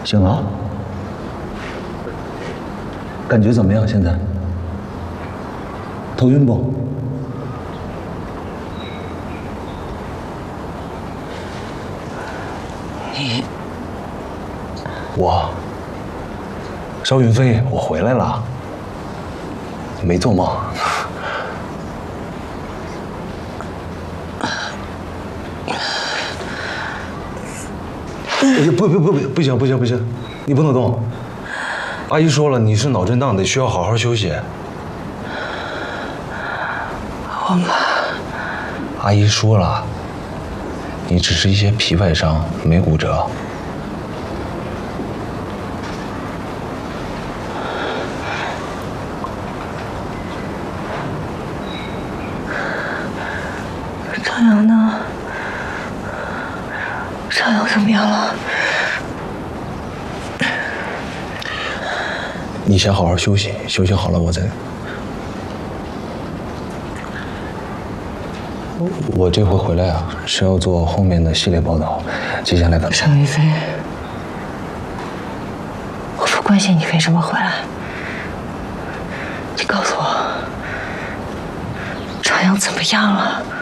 醒了？感觉怎么样？现在？头晕不？ 你， 邵云飞，我回来了，没做梦。不行，你不能动。阿姨说了，你是脑震荡，得需要好好休息。 我妈， 阿姨说了，你只是一些皮外伤，没骨折。 朝阳呢？朝阳怎么样了？ 你先好好休息，休息好了我再。我这回回来啊，是要做后面的系列报道，接下来的。 邵云飞，我不关心你为什么回来，你告诉我，朝阳怎么样了？